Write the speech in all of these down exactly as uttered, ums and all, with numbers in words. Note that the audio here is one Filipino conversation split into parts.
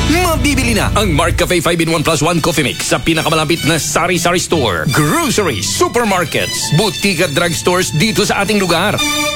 Mabibili na ang Mark Cafe five in one plus one Coffee Mix sa pinakamalapit na sari-sari store, groceries, supermarkets, boutique at drugstores dito sa ating lugar.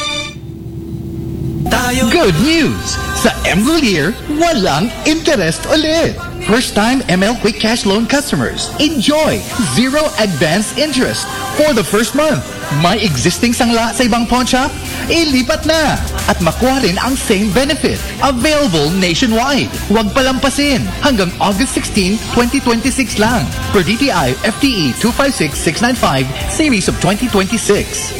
Good news! Sa M. Rolier, walang interest ulit. First-time M L Quick Cash Loan customers, enjoy zero advance interest for the first month. May existing sangla sa ibang pawn shop? Ilipat na! At makuha rin ang same benefit. Available nationwide. Huwag palampasin. Hanggang August sixteenth, twenty twenty-six lang. Per D T I F T E two five six six nine five, Series of twenty twenty-six.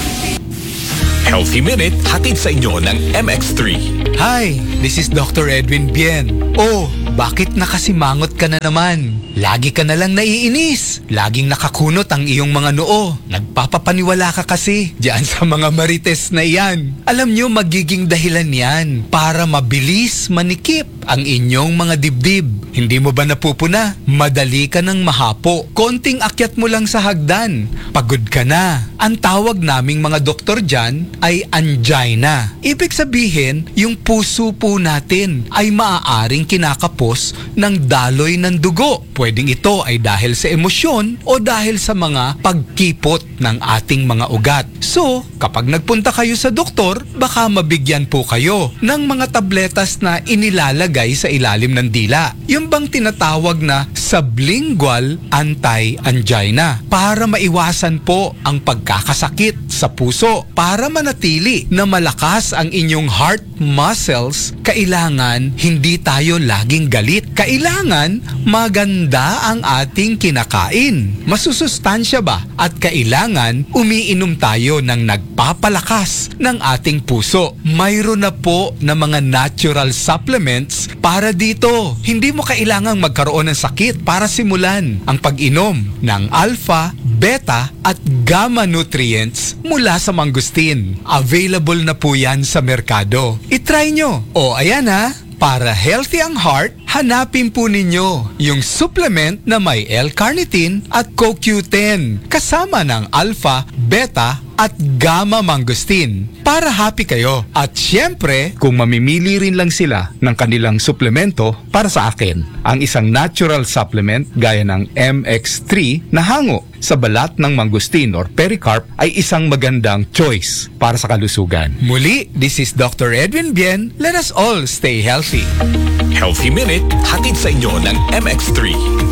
Healthy Minute, hatid sa inyo ng M X three. Hi, this is Doctor Edwin Bien. Oh, bakit nakasimangot ka na naman? Lagi ka na lang naiinis. Laging nakakunot ang iyong mga noo. Nagpapapaniwala ka kasi diyan sa mga marites na iyan. Alam nyo, magiging dahilan yan para mabilis manikip ang inyong mga dibdib. Hindi mo ba napupuna? Madali ka ng mahapo. Konting akyat mo lang sa hagdan. Pagod ka na. Ang tawag naming mga doktor dyan ay angina. Ibig sabihin, yung puso po natin ay maaaring kinakapos ng daloy ng dugo. Pwedeng ito ay dahil sa emosyon o dahil sa mga pagkipot ng ating mga ugat. So, kapag nagpunta kayo sa doktor, baka mabigyan po kayo ng mga tabletas na inilalagay sa ilalim ng dila. Yung bang tinatawag na sublingual anti-angina para maiwasan po ang pagkakasakit sa puso. Para manatili na malakas ang inyong heart muscles, kailangan hindi tayo laging galit. Kailangan maganda ang ating kinakain. Masusustansya ba? At kailangan umiinom tayo ng nagpapalakas ng ating puso. Mayroon na po na mga natural supplements para dito. Hindi mo kailangang magkaroon ng sakit para simulan ang pag-inom ng alpha, beta at gamma nutrients mula sa mangustin. Available na po yan sa merkado. I-try nyo. O ayan ha. Para healthy ang heart, hanapin po ninyo yung supplement na may L-carnitine at C o Q ten kasama ng alpha, beta at gamma mangustin para happy kayo. At syempre, kung mamimili rin lang sila ng kanilang suplemento, para sa akin, ang isang natural supplement gaya ng M X three na hango sa balat ng mangustin or pericarp ay isang magandang choice para sa kalusugan. Muli, this is Doctor Edwin Bien. Let us all stay healthy. Healthy Minute, hatid sa inyo ng M X three.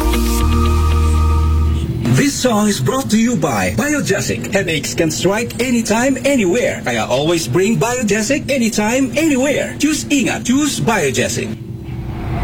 This song is brought to you by Biogesic. Headaches can strike anytime, anywhere. Kaya always bring Biogesic anytime, anywhere. Choose Ingat. Choose Biogesic.